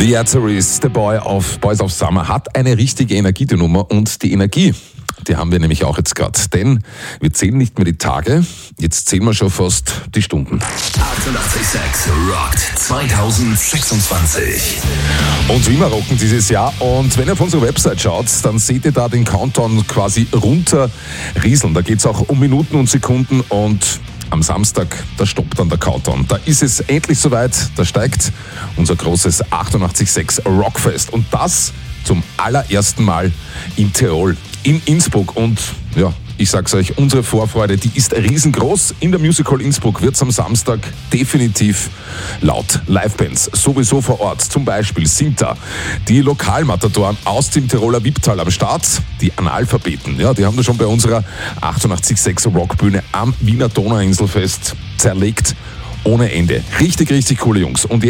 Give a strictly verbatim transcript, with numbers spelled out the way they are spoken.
The Azaris, The Boy of Boys of Summer, hat eine richtige Energie, die Nummer. Und die Energie, die haben wir nämlich auch jetzt gerade. Denn wir zählen nicht mehr die Tage, jetzt zählen wir schon fast die Stunden. achtundachtzig Komma sechs Rockt zweitausendsechsundzwanzig. Und wie wir rocken dieses Jahr. Und wenn ihr auf unsere Website schaut, dann seht ihr da den Countdown quasi runter rieseln. Da geht es auch um Minuten und Sekunden. Und am Samstag, da stoppt dann der Countdown. Da ist es endlich soweit, da steigt unser großes achtundachtzig Komma sechs Rockfest. Und das zum allerersten Mal in Tirol, in Innsbruck. Und ja, ich sag's euch, unsere Vorfreude, die ist riesengroß. In der Music Hall Innsbruck wird's am Samstag definitiv laut. Livebands sowieso vor Ort. Zum Beispiel sind da die Lokalmatadoren aus dem Tiroler Wipptal am Start. Die Analphabeten, ja, die haben da schon bei unserer achtundachtzig Komma sechs Rockbühne am Wiener Donauinselfest zerlegt ohne Ende. Richtig, richtig coole Jungs. Und